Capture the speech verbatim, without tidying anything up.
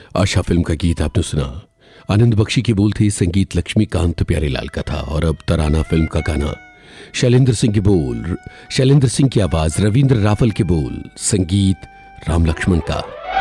आशा film का गीत आपने सुना। आनंद बख्शी के बोल थे, संगीत लक्ष्मीकांत प्यारेलाल का था। और अब तराना फिल्म का गाना, शैलेंद्र सिंह के बोल, शैलेंद्र सिंह की आवाज, रविंद्र रावल के बोल, संगीत राम लक्ष्मण का।